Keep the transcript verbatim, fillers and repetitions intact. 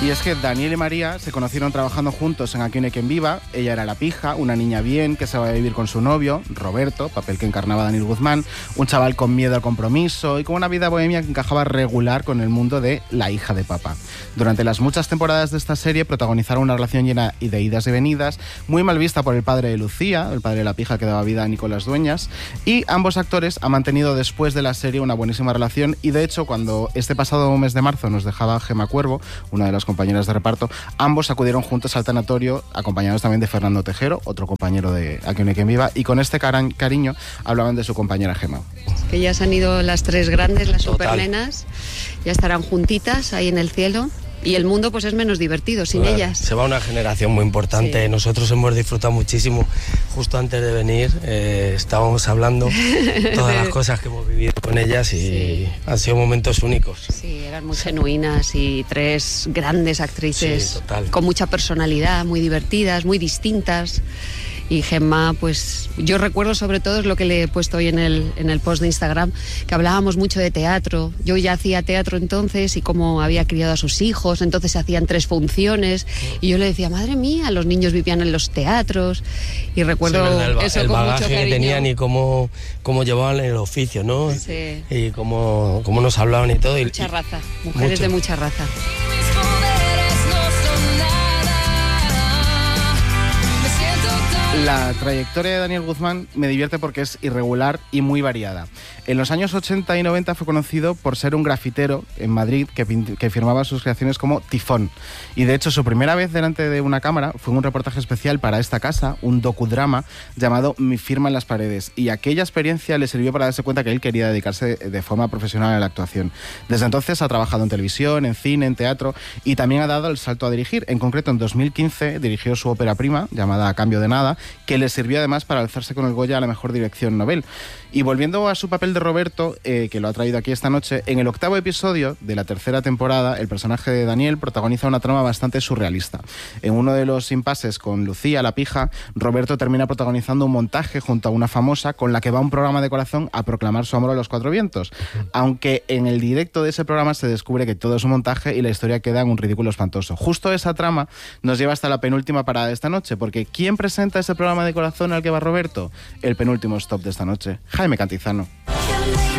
Y es que Daniel y María se conocieron trabajando juntos en Aquí no hay quien viva. Ella era la pija, una niña bien que se va a vivir con su novio, Roberto, papel que encarnaba Daniel Guzmán, un chaval con miedo al compromiso y con una vida bohemia que encajaba regular con el mundo de la hija de papá. Durante las muchas temporadas de esta serie protagonizaron una relación llena de idas y venidas, muy mal vista por el padre de Lucía, el padre de la pija que daba vida a Nicolás Dueñas, y ambos actores han mantenido después de la serie una buenísima relación y de hecho cuando este pasado mes de marzo nos dejaba Gemma Cuervo, una de las compañeras de reparto, ambos acudieron juntos al tanatorio, acompañados también de Fernando Tejero, otro compañero de Aquí no hay quien viva, y con este cari- cariño hablaban de su compañera Gemma. Que ya se han ido las tres grandes, las Total. supernenas, ya estarán juntitas ahí en el cielo. Y el mundo pues es menos divertido sin Claro, ellas. Se va una generación muy importante. Sí. Nosotros hemos disfrutado muchísimo. Justo antes de venir eh, estábamos hablando todas las cosas que hemos vivido con ellas y Sí. han sido momentos únicos. Sí, eran muy genuinas y tres grandes actrices Sí, total. con mucha personalidad, muy divertidas, muy distintas. Y Gemma, pues yo recuerdo sobre todo, es lo que le he puesto hoy en el, en el post de Instagram, que hablábamos mucho de teatro. Yo ya hacía teatro entonces y cómo había criado a sus hijos, entonces se hacían tres funciones. Y yo le decía, madre mía, los niños vivían en los teatros. Y recuerdo Sí, verdad, el, ba- eso el con mucho bagaje que cariño. tenían y cómo, cómo llevaban el oficio, ¿no? Sí. Y cómo, cómo nos hablaban y todo. Y, Mucha y- raza, mujeres mucho. de mucha raza. La trayectoria de Daniel Guzmán me divierte porque es irregular y muy variada. En los años ochenta y noventa fue conocido por ser un grafitero en Madrid que, pint- que firmaba sus creaciones como Tifón. Y de hecho su primera vez delante de una cámara fue en un reportaje especial para esta casa, un docudrama llamado Mi firma en las paredes. Y aquella experiencia le sirvió para darse cuenta que él quería dedicarse de forma profesional a la actuación. Desde entonces ha trabajado en televisión, en cine, en teatro y también ha dado el salto a dirigir. En concreto en dos mil quince dirigió su ópera prima llamada A cambio de nada, que le sirvió además para alzarse con el Goya a la mejor dirección Nobel. Y volviendo a su papel de Roberto, eh, que lo ha traído aquí esta noche, en el octavo episodio de la tercera temporada, el personaje de Daniel protagoniza una trama bastante surrealista. En uno de los impases con Lucía, la pija, Roberto termina protagonizando un montaje junto a una famosa con la que va a un programa de corazón a proclamar su amor a los cuatro vientos. Aunque en el directo de ese programa se descubre que todo es un montaje y la historia queda en un ridículo espantoso. Justo esa trama nos lleva hasta la penúltima parada de esta noche, porque ¿quién presenta ese programa de corazón al que va Roberto? El penúltimo stop de esta noche, Jaime Cantizano.